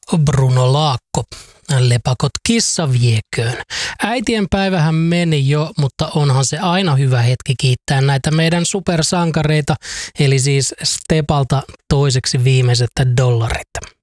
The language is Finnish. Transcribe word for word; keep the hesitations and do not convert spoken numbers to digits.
Bruno Laakko. Lepakot kissa vieköön. Äitien päivähän meni jo, mutta onhan se aina hyvä hetki kiittää näitä meidän supersankareita, eli siis Stepalta toiseksi viimeiset dollarit.